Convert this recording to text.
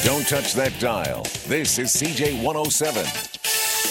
Don't touch that dial. This is CJ 107.